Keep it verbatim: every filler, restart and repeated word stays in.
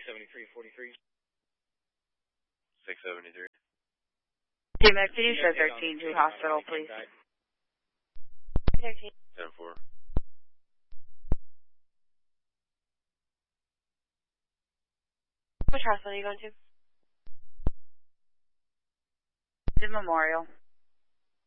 seventy-three forty-three. six seventy-three. Team X, can you show thirteen to hospital, please? thirteen. ten four. Which hospital are you going to? The Memorial.